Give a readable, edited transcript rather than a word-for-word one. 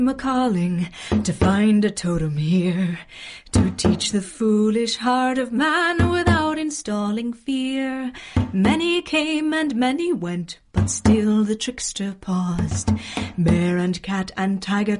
a calling to find a totem here, to teach the foolish heart of man without installing fear. Many came and many went, but still the trickster paused. Bear and cat and tiger